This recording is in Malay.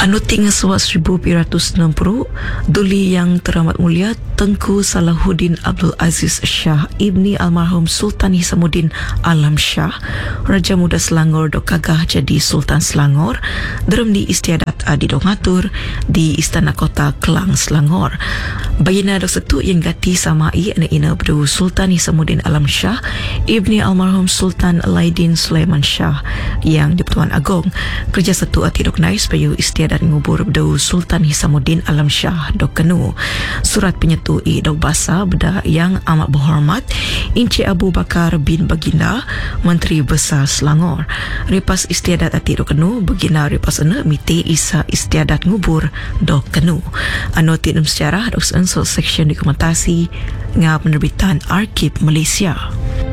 Anu tinggal suat 1960, Duli Yang Teramat Mulia Tengku Salahuddin Abdul Aziz Shah Ibni Almarhum Sultan Hisamuddin Alam Shah, Raja Muda Selangor dok kagah jadi Sultan Selangor, derem di istiadat adi dok ngatur di Istana Kota Kelang Selangor. Bagina dok setu yang gati samai ina berdu Sultan Hisamuddin Alam Shah Ibni Almarhum Sultan Laidin Sulaiman Shah yang di Pertuan Agong, kerja setu ati dok nais payu istiadat ngubur berdu Sultan Hisamuddin Alam Shah dok kenu. Surat penyetui dok basa beda yang amat berhormat Inci Abu Bakar bin Baginda, Menteri Besar Selangor. Ripas istiadat ati dok kenu, Baginda ripas ena mite isa istiadat ngubur dok kenu. Anu tinum sejarah dok sensor seksyen dokumentasi ngap penerbitan Arkib Malaysia.